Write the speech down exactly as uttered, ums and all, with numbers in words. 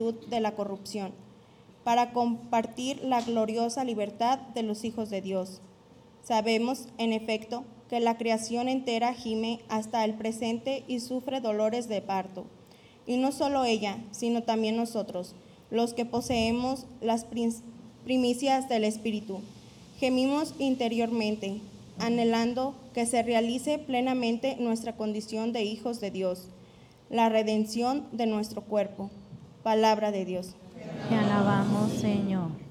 de la corrupción, para compartir la gloriosa libertad de los hijos de Dios. Sabemos, en efecto, que la creación entera gime hasta el presente y sufre dolores de parto. Y no solo ella, sino también nosotros, los que poseemos las primicias del Espíritu. Gemimos interiormente, anhelando que se realice plenamente nuestra condición de hijos de Dios, la redención de nuestro cuerpo. Palabra de Dios. Te alabamos, Señor.